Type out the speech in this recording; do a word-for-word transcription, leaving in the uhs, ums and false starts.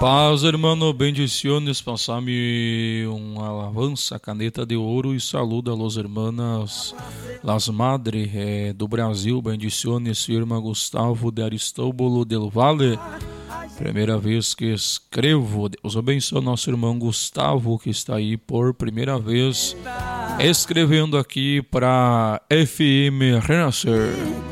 Paz, hermano, bendiciones, passame uma alabança, caneta de ouro e saludo a los hermanas, las madres eh, do Brasil, bendiciones, irmã Gustavo de Aristóbulo del Valle. Primeira vez que escrevo, Deus abençoe nosso irmão Gustavo, que está aí por primeira vez escrevendo aqui para F M Renascer.